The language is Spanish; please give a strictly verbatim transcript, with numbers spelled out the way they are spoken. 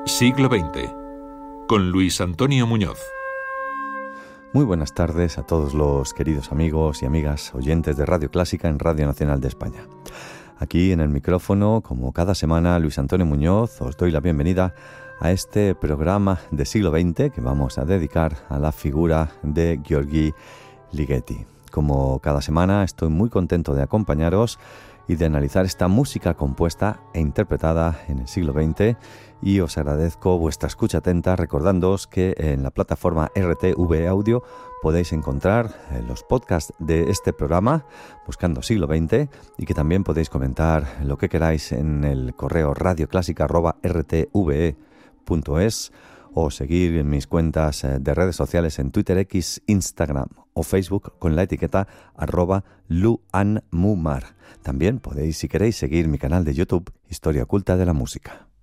Siglo veinte, con Luis Antonio Muñoz. Muy buenas tardes a todos los queridos amigos y amigas oyentes de Radio Clásica en Radio Nacional de España. Aquí en el micrófono, como cada semana, Luis Antonio Muñoz, os doy la bienvenida a este programa de siglo veinte que vamos a dedicar a la figura de György Ligeti. Como cada semana, estoy muy contento de acompañaros y de analizar esta música compuesta e interpretada en el siglo veinte, y os agradezco vuestra escucha atenta, recordándoos que en la plataforma R T V Audio podéis encontrar los podcasts de este programa buscando siglo veinte, y que también podéis comentar lo que queráis en el correo radioclásica arroba r t v e punto es, o seguir en mis cuentas de redes sociales en Twitter, X, Instagram o Facebook con la etiqueta arroba luanmumar. También podéis, si queréis, seguir mi canal de YouTube Historia Oculta de la Música.